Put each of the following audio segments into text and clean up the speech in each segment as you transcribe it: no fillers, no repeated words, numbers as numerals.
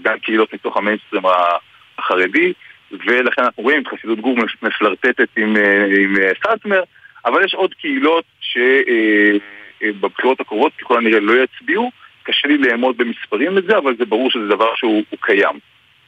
גם קהילות מתוך המיינסטרים החרדי, ולכן אנחנו רואים את חסידות גור מפלרטטת עם סאטמר, אבל יש עוד קהילות שבבחירות הקרובות ככל הנראה לא יצביעו, קשה לי לעמוד במספרים לזה, אבל זה ברור שזה דבר שהוא קיים.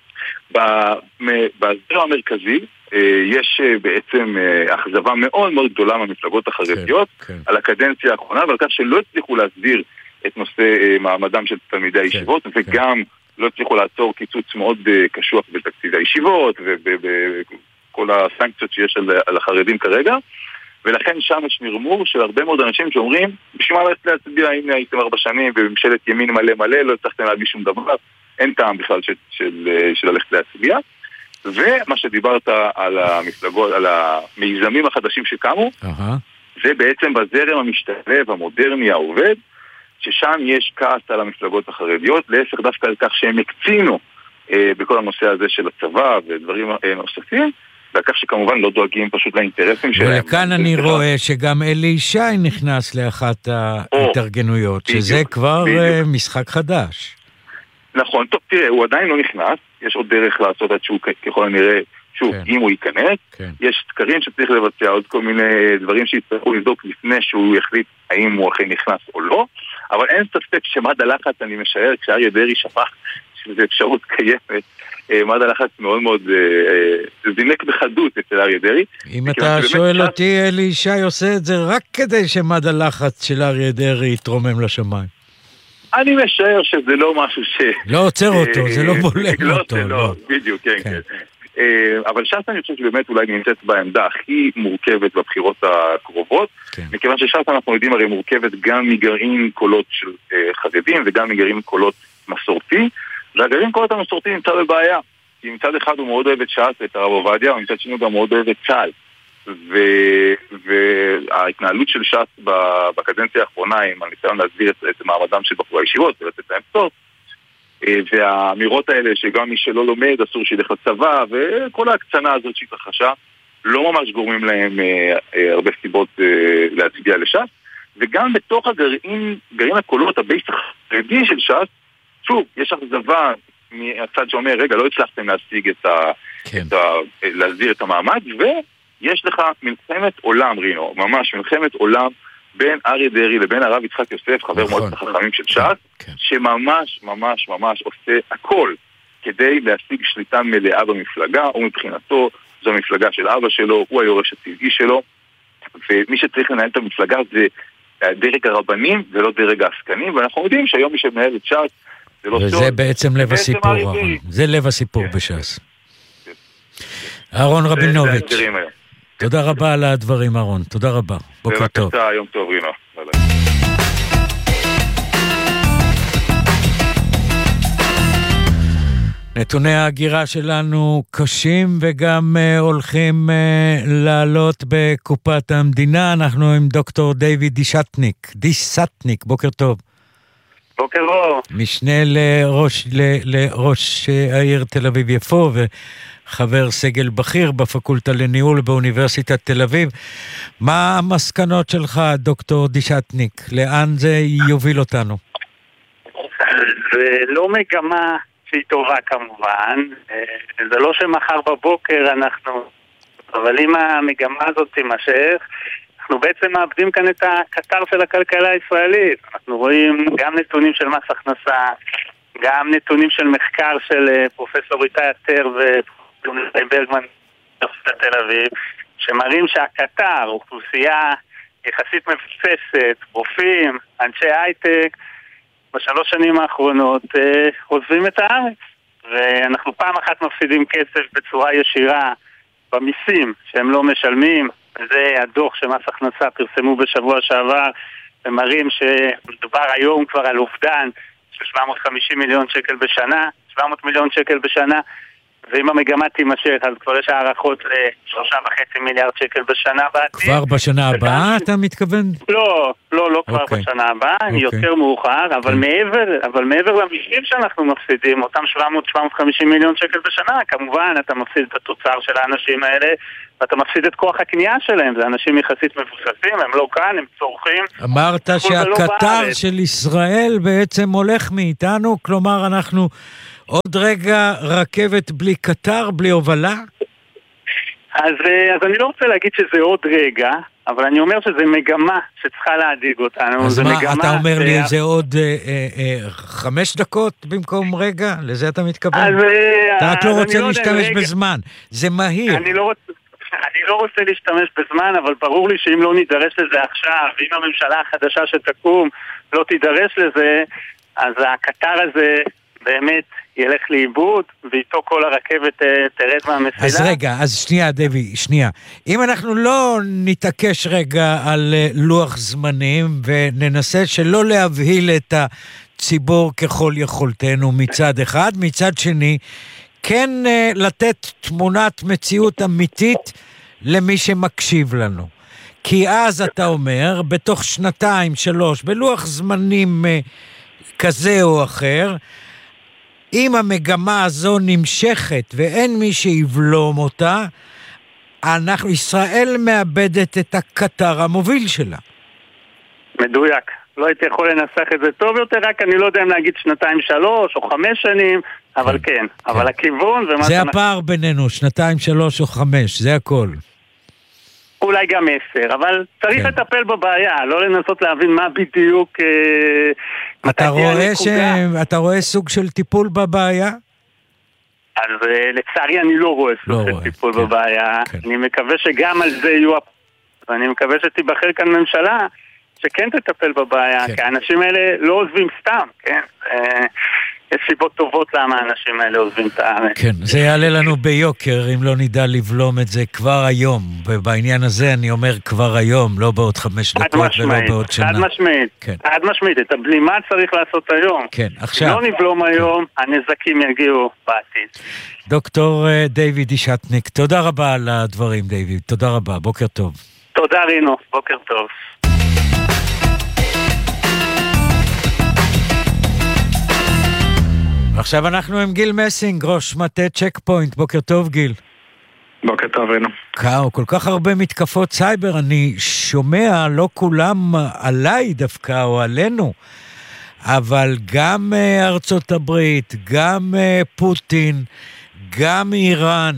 בזרם המרכזי יש בעצם אכזבה מאוד מאוד גדולה מהמפלגות החרדיות על הקדנציה האחרונה, ועל כך שלא הצליחו להסדיר את נושא מעמדם של תלמידי הישיבות, וגם לא הצליחו לעצור קיצוץ מאוד קשוח בתקציב הישיבות ובכל הסנקציות שיש על החרדים כרגע, ולכן שם יש נרמור של הרבה מאוד אנשים שאומרים, בשביל מה ללכת להצביע, הנה הייתם 4 שנים בממשלת ימין מלא מלא, לא הצלחתם להביא שום דבר, אין טעם בכלל של ללכת להצביע. ומה שדיברת על המפלגות, על המיזמים החדשים שקמו, זה בעצם בזרם המשתלב, המודרני, העובד, ששם יש כעס על המפלגות החרדיות, להפך דווקא על כך שהם הקצינו בכל הנושא הזה של הצבא ודברים נוספים, ועל כך שכמובן לא דואגים פשוט לאינטרסים שלהם. ולכאן אני רואה שגם אלי ישי נכנס לאחת ההתארגנויות, שזה כבר משחק חדש. נכון, טוב, תראה, הוא עדיין לא נכנס, יש עוד דרך לעשות עד שהוא ככל הנראה, שוב, אם הוא ייכנס, יש סקרים שצריך לבצע, עוד כל מיני דברים שיצטרכו לבדוק לפני שהוא יחליט האם הוא אכן נכנס או לא, אבל אין ספק שמד הלחץ, אני משער, כשאריה דרעי שפך שזו אפשרות קיימת, מד הלחץ מאוד מאוד זינק בחדות אצל אריה דרעי. אם אתה שואל אותי, אלי ישי עושה את זה רק כדי שמד הלחץ של אריה דרעי יתרומם לשמיים. אני משער שזה לא משהו לא עוצר אותו, זה לא בולם אותו. לא, בדיוק, כן. אבל ש"ס אני חושב שבאמת אולי נמצאת בעמדה הכי מורכבת בבחירות הקרובות, מכיוון שש"ס אנחנו יודעים הרי מורכבת גם מגרעין קולות של חרדים וגם מגרעין קולות מסורתי, והגרעין קולות המסורתי נמצא בבעיה, כי מצד אחד הוא מאוד אוהב את ש"ס, את הרב עובדיה, ומצד שני הוא גם מאוד אוהב את צה"ל. וההתנהלות של ש"ס בקדנציה האחרונה עם הניסיון להסביר את מעמדם של בחורי הישיבות ולתת להם פטור, והאמירות האלה שגם מי שלא לומד אסור שילך לצבא, וכל ההקצנה הזאת שהתרחשה לא ממש גורמים להם הרבה סיבות להצביע לש"ס. וגם בתוך גרעין הקולות הבייס החרדי של ש"ס, שוב, יש אכזבה מהצד שאומר, רגע, לא הצלחתם להסדיר את המעמד, ויש לך מלחמת עולם, רינו, ממש מלחמת עולם בין אריה דרעי לבין הרב יצחק יוסף, חבר מועצת החכמים של ש"ס, שממש ממש ממש עושה הכל כדי להשיג שליטה מלאה במפלגה, ומבחינתו זו המפלגה של אבא שלו, הוא היורש הטבעי שלו, ומי שצריך לנהל את המפלגה זה דרג הרבנים ולא דרג העסקנים, ואנחנו יודעים שהיום מי שמנהל את ש"ס זה לא סוד. וזה בעצם לב הסיפור, אהרון. זה לב הסיפור בש"ס. אהרון רבינוביץ'. תודה רבה על הדברים, אהרון. תודה רבה. בוקר טוב. יום טוב, רינו. נתוני ההגירה שלנו קשים וגם הולכים לעלות בקופת המדינה. אנחנו עם דוקטור דיוויד דיסטניק. בוקר טוב. בוקר טוב. משנה לראש העיר תל אביב יפו וחבר סגל בכיר בפקולטה לניהול באוניברסיטת תל אביב. מה המסקנות שלך, דוקטור דיסטניק? לאן זה יוביל אותנו? זה לא מגמה שהיא טובה כמובן, זה לא שמחר בבוקר אבל אם המגמה הזאת תימשך, אנחנו בעצם מאבדים כאן את הקטר של הכלכלה הישראלית. אנחנו רואים גם נתונים של מס הכנסה, גם נתונים של מחקר של פרופסור איתי אטר ופרופסור ברגמן באוניברסיטת תל אביב, שמראים שהקטר, אוכלוסייה יחסית מבוססת, רופאים, אנשי הייטק, בשלוש שנים האחרונות עוזבים את הארץ, ואנחנו פעם אחת מפסידים כסף בצורה ישירה במיסים שהם לא משלמים, וזה הדוח שמס הכנסה פרסמו בשבוע שעבר, ומראים שמדובר היום כבר על אובדן של 750 מיליון שקל בשנה, 700 מיליון שקל בשנה, ואם המגמה תימשך, אז כבר יש הערכות ל3.5 מיליארד שקל בשנה בעתיד. כבר בשנה הבאה אתה מתכוון? לא כבר בשנה הבאה, יותר מאוחר, אבל מעבר למיסים שאנחנו מפסידים, אותם 700-750 מיליון שקל בשנה, כמובן אתה מפסיד את התוצר של האנשים האלה, ואתה מפסיד את כוח הקנייה שלהם, זה אנשים יחסית מבוססים, הם לא כאן, הם צורכים. אמרת שהקטר של ישראל בעצם הולך מאיתנו, כלומר אנחנו עוד רגע רכבת בלי קטר, בלי הובלה? אז אני לא רוצה להגיד שזה עוד רגע, אבל אני אומר שזה מגמה שצריכה להדאיג אותנו. אז מה, אתה אומר לי זה עוד 5 דקות במקום רגע? לזה אתה מתכוון? אתה רק לא רוצה להשתמש בזמן, זה מהיר. אני לא רוצה להשתמש בזמן, אבל ברור לי שאם לא נידרש לזה עכשיו, ואם הממשלה החדשה שתקום לא תידרש לזה, אז הקטר הזה באמת ילך לאיבוד, ואיתו כל הרכבת תרד מהמסילה. אז רגע, אז שנייה, דבי, שנייה. אם אנחנו לא נתעקש רגע על לוח זמנים, וננסה שלא להבהיל את הציבור ככל יכולתנו מצד אחד, מצד שני, כן לתת תמונת מציאות אמיתית למי שמקשיב לנו. כי אז אתה אומר, בתוך 2-3, בלוח זמנים כזה או אחר, אם המגמה הזו נמשכת ואין מי שיבלום אותה, ישראל מאבדת את הקטר המוביל שלה. מדויק. לא הייתי יכול לנסח את זה טוב יותר, רק אני לא יודע אם להגיד 2-3 או 5 שנים, אבל כן. אבל הכיוון זה הפער בינינו, 2, 3 או 5, זה הכל. אולי גם 10, אבל צריך לטפל בבעיה, לא לנסות להבין מה בדיוק... אתה רואה סוג של טיפול בבעיה? אז לצערי אני לא רואה סוג של טיפול בבעיה. אני מקווה שגם על זה יהיו... ואני מקווה שתיבחר כאן ממשלה שכן תטפל בבעיה, כי האנשים האלה לא עוזבים סתם, כן? יש סיבות טובות למה האנשים האלה עוזבים את הארץ. כן, זה יעלה לנו ביוקר אם לא נדע לבלום את זה כבר היום. ובעניין הזה אני אומר כבר היום, לא בעוד 5 דקות ולא בעוד שנה. עד משמעית, את הבלימה צריך לעשות היום. כן, עכשיו. לא נבלום היום, הנזקים יגיעו בעתיד. דוקטור דיוויד דישטניק, תודה רבה על הדברים, דיוויד. תודה רבה, בוקר טוב. תודה רינו, בוקר טוב. עכשיו אנחנו עם גיל מסינג, ראש מטה צ'ק פוינט. בוקר טוב, גיל. בוקר טוב, רינו. כל כך הרבה מתקפות סייבר, אני שומע, לא כולם עליי דווקא או עלינו, אבל גם ארצות הברית, גם פוטין, גם איראן,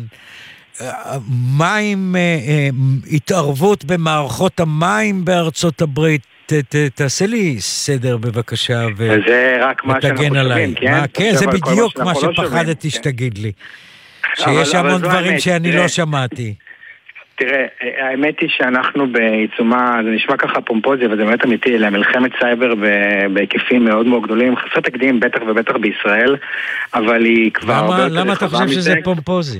מים, התערבות במערכות המים בארצות הברית, תעשה לי סדר בבקשה ותגן עליי. כן, זה בדיוק מה שפחדתי שתגיד לי. שיש המון דברים שאני לא שמעתי. תראה, האמת היא שאנחנו בעיצומה, זה נשמע ככה פומפוזי, אבל זה באמת אמיתי, למלחמת סייבר בהיקפים מאוד מאוד גדולים, חסר תקדים בטח ובטח בישראל, אבל היא כבר... למה אתה חושב שזה פומפוזי?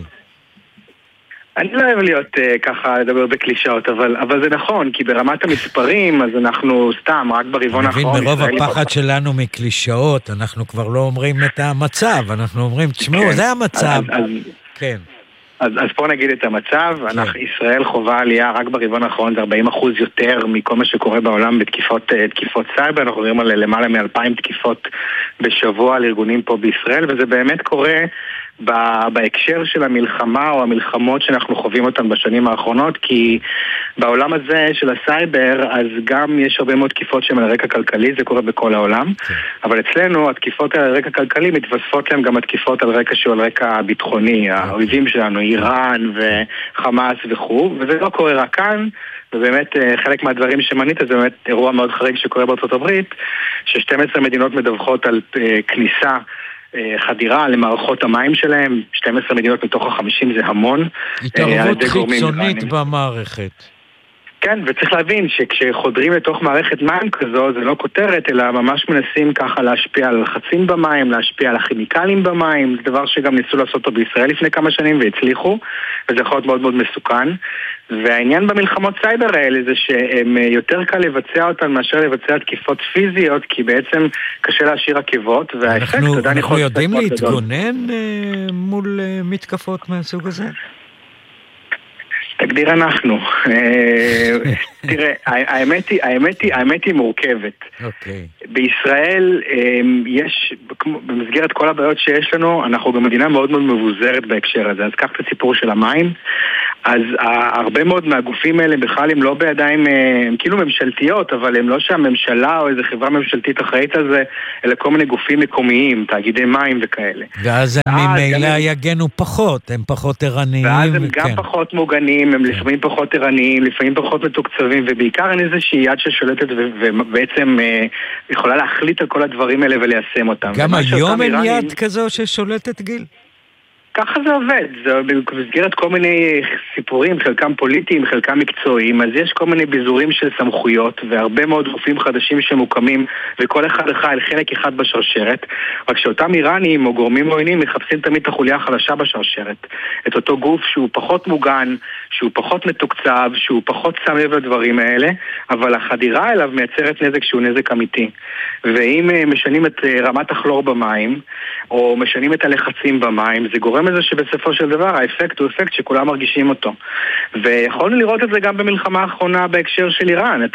אני לא אוהב להיות ככה לדבר בקלישאות, אבל זה נכון, כי ברמת המספרים, אז אנחנו סתם, רק ברבעון האחרון... מבין, מרוב הפחד שלנו מקלישאות, אנחנו כבר לא אומרים את המצב, אנחנו אומרים, תשמעו, זה המצב. כן. אז פה נגיד את המצב, ישראל חובה עלייה רק ברבעון האחרון, זה 40% יותר מכל מה שקורה בעולם בתקיפות סייבר, אנחנו רואים על למעלה מ-2,000 תקיפות בשבוע על ארגונים פה בישראל, וזה באמת קורה בהקשר של המלחמה או המלחמות שאנחנו חווים אותן בשנים האחרונות, כי בעולם הזה של הסייבר, אז גם יש הרבה מאוד תקיפות שהן על רקע כלכלי, זה קורה בכל העולם, אבל אצלנו התקיפות על רקע כלכלי מתווספות להם גם התקיפות על רקע שהוא על רקע ביטחוני, האויבים שלנו, איראן וחמאס וכו', וזה לא קורה רק כאן, ובאמת חלק מהדברים שמנית זה באמת אירוע מאוד חריג שקורה בארצות הברית, ש12 מדינות מדווחות על כניסה חדירה למערכות המים שלהם, 12 מדינות מתוך ה-50 זה המון. התערבות חיצונית במערכת. כן, וצריך להבין שכשחודרים לתוך מערכת מים כזו, זה לא כותרת, אלא ממש מנסים ככה להשפיע על לחצים במים, להשפיע על הכימיקלים במים, זה דבר שגם ניסו לעשות אותו בישראל לפני כמה שנים והצליחו, וזה יכול להיות מאוד מאוד מסוכן. והעניין במלחמות סייבר האלה זה שהם יותר קל לבצע אותן מאשר לבצע תקיפות פיזיות, כי בעצם קשה להשאיר עקבות, והאפקט עדיין יכול... אנחנו יודעים להתגונן מול מתקפות מהסוג הזה? תגדיר אנחנו. תראה, האמת היא מורכבת. בישראל יש, במסגרת כל הבעיות שיש לנו, אנחנו במדינה מאוד מאוד מבוזרת בהקשר הזה. אז קח את הסיפור של המים. אז הרבה מאוד מהגופים האלה בכלל הם לא בידיים, הם כאילו ממשלתיות, אבל הם לא שהממשלה או איזו חברה ממשלתית אחראית על זה, אלא כל מיני גופים מקומיים, תאגידי מים וכאלה. ואז הם ממילא יגנו פחות, הם פחות ערניים. ואז הם גם פחות מוגנים, הם לפעמים פחות ערניים, לפעמים פחות מתוקצבים, ובעיקר אין איזושהי יד ששולטת ובעצם יכולה להחליט על כל הדברים האלה וליישם אותם. גם היום אין יד כזו ששולטת, גיל? ככה זה עובד, זה במסגרת כל מיני סיפורים, חלקם פוליטיים, חלקם מקצועיים, אז יש כל מיני ביזורים של סמכויות, והרבה מאוד גופים חדשים שמוקמים, וכל אחד אחראי על חלק אחד בשרשרת, רק שאותם איראנים או גורמים עוינים מחפשים תמיד את החוליה החלשה בשרשרת, את אותו גוף שהוא פחות מוגן, שהוא פחות מתוקצב, שהוא פחות שם לב לדברים האלה, אבל החדירה אליו מייצרת נזק שהוא נזק אמיתי. ואם משנים את רמת הכלור במים, או משנים את הלחצים במים, זה גורם לזה שבסופו של דבר האפקט הוא אפקט שכולם מרגישים אותו. ויכולנו לראות את זה גם במלחמה האחרונה בהקשר של איראן.